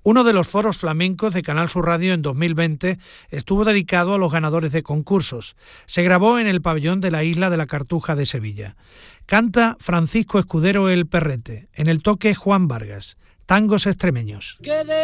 Uno de los foros flamencos de Canal Sur Radio en 2020 estuvo dedicado a los ganadores de concursos. Se grabó en el pabellón de la Isla de la Cartuja de Sevilla. Canta Francisco Escudero El Perrete, en el toque Juan Vargas, tangos extremeños.